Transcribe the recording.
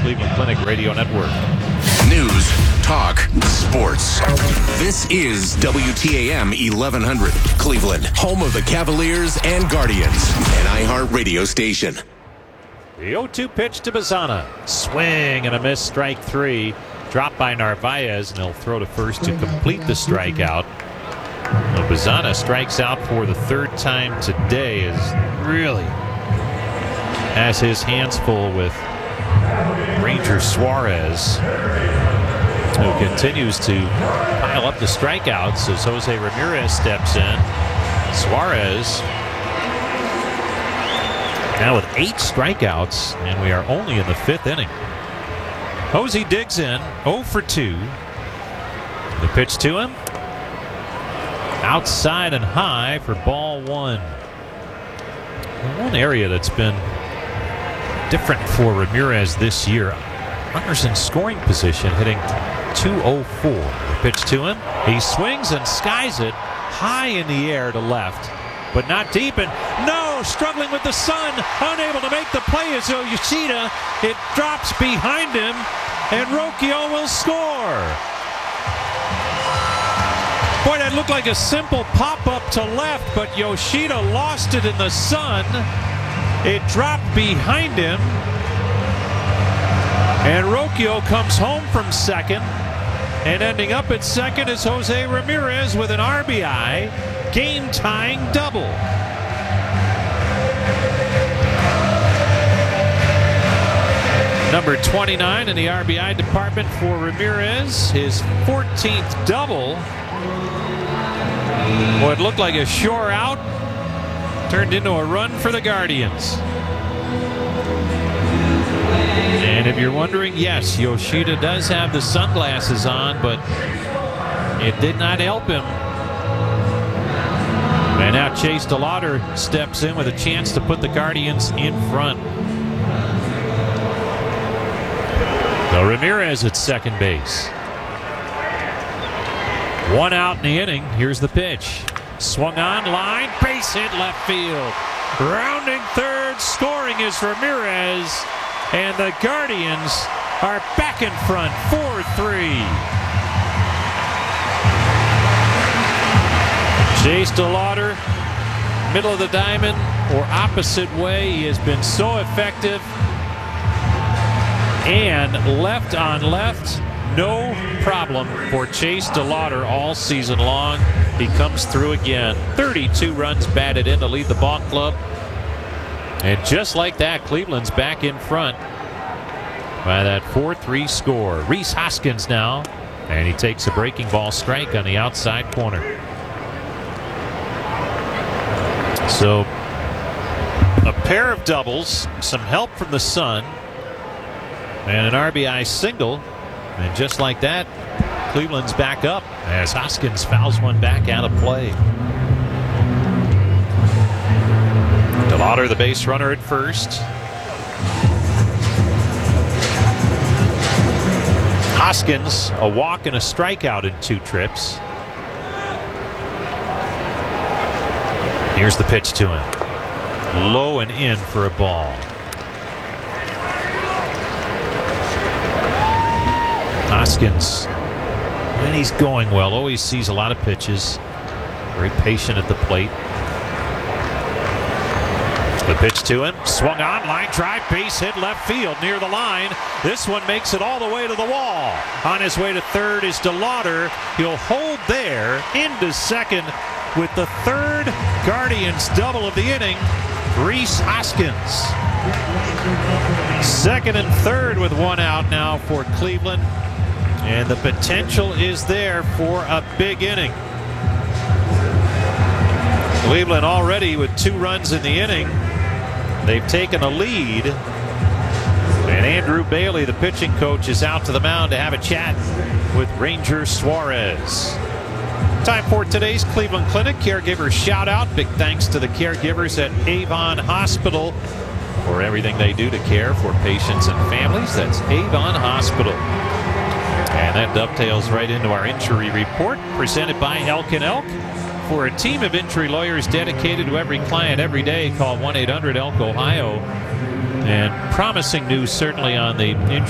Cleveland Clinic Radio Network. News, talk, sports. This is WTAM 1100, Cleveland, home of the Cavaliers and Guardians, an iHeart radio station. The 0-2 pitch to Bazana. Swing and a miss, strike three. Dropped by Narvaez, and he'll throw to first to complete the strikeout. Well, Bazana strikes out for the third time today, is really has his hands full with Ranger Suarez, who continues to pile up the strikeouts as Jose Ramirez steps in. Suarez now with 8 strikeouts, and we are only in the 5th inning. Jose digs in, 0 for 2. The pitch to him. Outside and high for ball one. One area that's been different for Ramirez this year, runners in scoring position, hitting .204. The pitch to him. He swings and skies it high in the air to left, but not deep. And no, struggling with the sun, unable to make the play is Yoshida. It drops behind him, and Rocchio will score. Boy, that looked like a simple pop-up to left, but Yoshida lost it in the sun. It dropped behind him, and Rocchio comes home from second, and ending up at second is Jose Ramirez with an RBI, game-tying double. Number 29 in the RBI department for Ramirez, his 14th double. What looked like a shore out turned into a run for the Guardians. And if you're wondering, yes, Yoshida does have the sunglasses on, but it did not help him. And now Chase DeLauder steps in with a chance to put the Guardians in front. So Ramirez at second base. 1 out in the inning. Here's the pitch. Swung on, line, base hit left field. Rounding third, scoring is Ramirez. And the Guardians are back in front, 4-3. Chase DeLauder, middle of the diamond or opposite way. He has been so effective. And left on left, no problem for Chase DeLauder all season long. He comes through again. 32 runs batted in to lead the ball club. And just like that, Cleveland's back in front by that 4-3 score. Rhys Hoskins now, and he takes a breaking ball strike on the outside corner. So a pair of doubles, some help from the sun, and an RBI single. And just like that, Cleveland's back up as Hoskins fouls one back out of play. DeLauder, the base runner at first. Hoskins, a walk and a strikeout in 2 trips. Here's the pitch to him. Low and in for a ball. Hoskins, when he's going well, always sees a lot of pitches. Very patient at the plate. The pitch to him, swung on, line drive, base hit left field near the line. This one makes it all the way to the wall. On his way to third is DeLauder. He'll hold there into second with the third Guardians double of the inning. Rhys Hoskins. Second and third with 1 out now for Cleveland. And the potential is there for a big inning. Cleveland already with 2 runs in the inning. They've taken a lead. And Andrew Bailey, the pitching coach, is out to the mound to have a chat with Ranger Suarez. Time for today's Cleveland Clinic Caregiver Shout Out. Big thanks to the caregivers at Avon Hospital for everything they do to care for patients and families. That's Avon Hospital. And that dovetails right into our injury report presented by Elk & Elk. For a team of injury lawyers dedicated to every client every day, call 1-800-ELK-OHIO. And promising news certainly on the injury